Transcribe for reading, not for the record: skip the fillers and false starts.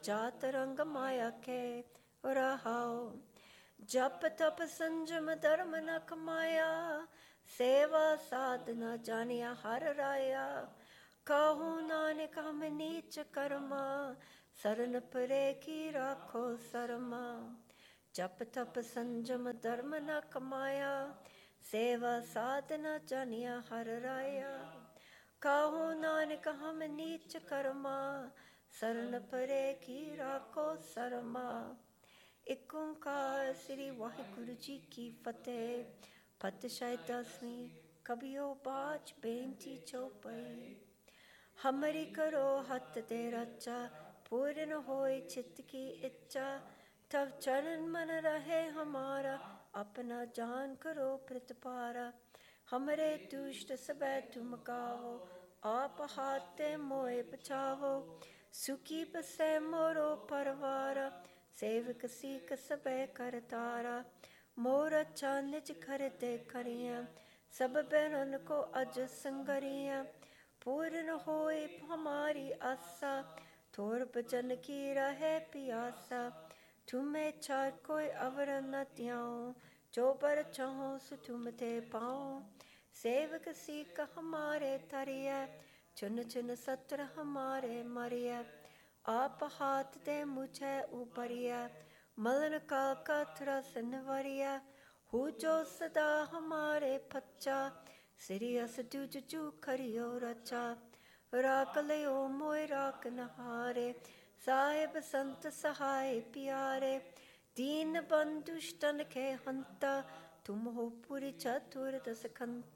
जात रंग माया के रहाओ। जप तप संजम धर्म न कमाया, सेवा साधना जानिया हर राया। कहूँ नानक हम नीच कर्मा, शरण परे की राखो शर्मा। जप तप संजम धर्म न कमाया, सेवा साधना जानिया हर राया। कहूँ नानक हम नीच कर्मा, शरण परे की राखो शर्मा। एक ओंकार श्री वाहिगुरु जी की फतेह। पातशाह दसवीं कबियो बाच बेनती चौपाई। हमारी करो हत दे रचा, पूर्ण होए चित्त की इच्छा। तब चरण मन रहे हमारा, अपना जान करो प्रतिपारा। हमरे दुष्ट सबे तुम काहो, आप हाथे मोए बचावो। सुखी बसे मोरो परवारा, सेवक सीख सबे करतारा। मोर अच्छा निज घर ते करिया, सब बैरन को अज संगरिया। पूर्ण होए हमारी आशा, थोर भजन की रहे पियासा। तुम्हें चार कोई अवर न त्याऊं, जो बर चाहो सो तुम ते पाऊं। सेवक सीख हमारे तरिया, चुन चुन सत्र हमारे मरिया। आप हाथ दे मुझे उपरिया, मलन का त्रस निवरिया। हो जो सदा हमारे पच्चा, सिरियस तुझ जू करियो रचा। राख लियो मोय राख नहारे, साहिब संत सहाय प्यारे। दीन बंधु ष्टन के हंता, तुम हो पुरी चतुर दस खंता।